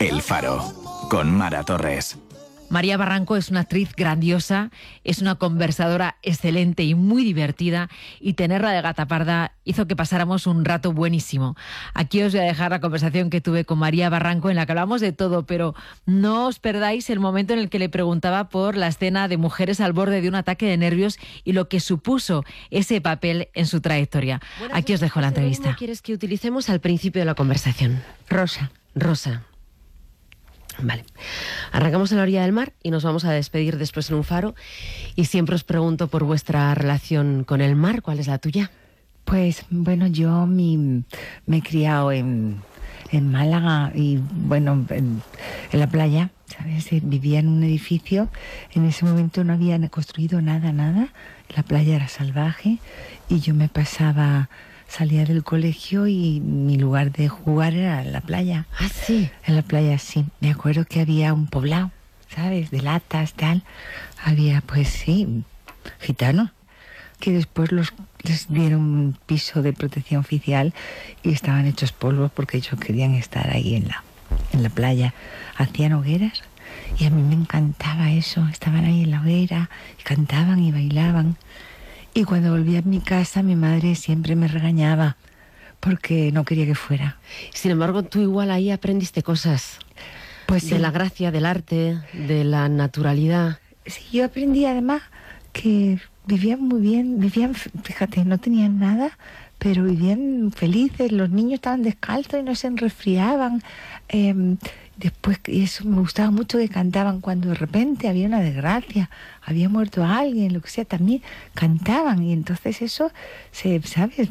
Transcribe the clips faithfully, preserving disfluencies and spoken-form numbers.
El Faro, con Mara Torres. María Barranco es una actriz grandiosa, es una conversadora excelente y muy divertida, y tenerla de gata parda hizo que pasáramos un rato buenísimo. Aquí os voy a dejar la conversación que tuve con María Barranco, en la que hablamos de todo, pero no os perdáis el momento en el que le preguntaba por la escena de Mujeres al borde de un ataque de nervios y lo que supuso ese papel en su trayectoria. Buenas Aquí os dejo la entrevista. ¿Cómo quieres que utilicemos al principio de la conversación? Rosa. Rosa. Vale. Arrancamos en la orilla del mar y nos vamos a despedir después en un faro. Y siempre os pregunto por vuestra relación con el mar. ¿Cuál es la tuya? Pues bueno, yo mi, me he criado en, en Málaga y bueno, en, en la playa, ¿sabes? Vivía en un edificio. En ese momento no habían construido nada, nada. La playa era salvaje y yo me pasaba... Salía del colegio y mi lugar de jugar era la playa. Ah, sí. En la playa, sí. Me acuerdo que había un poblado, ¿sabes? De latas, tal. Había, pues sí, gitanos, que después los, les dieron un piso de protección oficial y estaban hechos polvo porque ellos querían estar ahí en la, en la playa. Hacían hogueras y a mí me encantaba eso. Estaban ahí en la hoguera y cantaban y bailaban. Y cuando volví a mi casa, mi madre siempre me regañaba porque no quería que fuera. Sin embargo, tú igual ahí aprendiste cosas. Pues de sí. la gracia, del arte, de la naturalidad. Sí, yo aprendí además que vivían muy bien, vivían, fíjate, no tenían nada, pero vivían felices. Los niños estaban descalzos y no se resfriaban. Eh, Después, y eso me gustaba mucho, que cantaban cuando de repente había una desgracia, había muerto alguien, lo que sea, también cantaban. Y entonces eso, se, ¿sabes?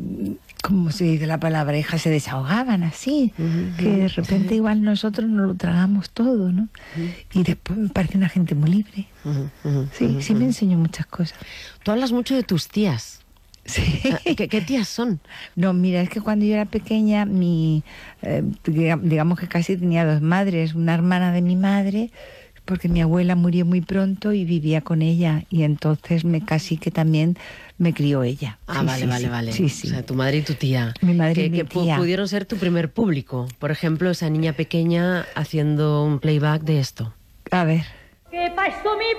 Como se dice la palabra, hija, se desahogaban así, uh-huh. Que de repente uh-huh. igual nosotros nos lo tragamos todo, ¿no? Uh-huh. Y después me parece una gente muy libre. Uh-huh. Uh-huh. Sí, uh-huh. sí me enseñó muchas cosas. Tú hablas mucho de tus tías. Sí. ¿Qué, ¿Qué tías son? No, mira, es que cuando yo era pequeña, mi eh, digamos que casi tenía dos madres. Una hermana de mi madre, porque mi abuela murió muy pronto y vivía con ella. Y entonces me casi que también me crió ella. Ah, sí, vale, sí, vale, sí. vale. Sí, sí. O sea, tu madre y tu tía. Mi madre que, y mi que tía. pudieron ser tu primer público. Por ejemplo, esa niña pequeña haciendo un playback de esto. A ver. ¿Qué pasó, mi